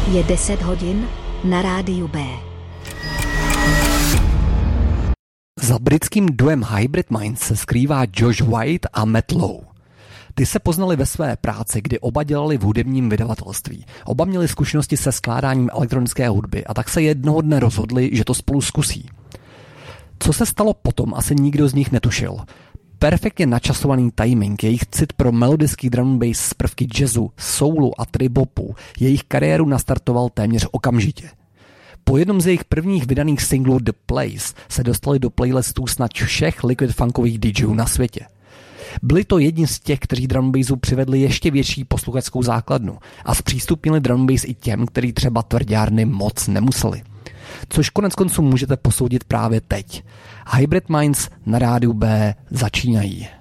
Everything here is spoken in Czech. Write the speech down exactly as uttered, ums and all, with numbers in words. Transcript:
Je deset hodin na rádiu B. Za britským duem Hybrid Minds se skrývá Josh White a Matt Lowe. Ty se poznali ve své práci, kdy oba dělali v hudebním vydavatelství. Oba měli zkušenosti se skládáním elektronické hudby a tak se jednoho dne rozhodli, že to spolu zkusí. Co se stalo potom, asi nikdo z nich netušil. Perfektně načasovaný timing, jejich cit pro melodický drum and bass z prvky jazzu, soulu a tribopu jejich kariéru nastartoval téměř okamžitě. Po jednom z jejich prvních vydaných singlů The Place se dostali do playlistů snad všech liquid funkových DJů na světě. Byli to jedni z těch, kteří drum and bassu přivedli ještě větší posluchačskou základnu a zpřístupnili drum and bass i těm, kteří třeba tvrdárny moc nemuseli. Což konec konců můžete posoudit právě teď. Hybrid Minds na rádiu B začínají.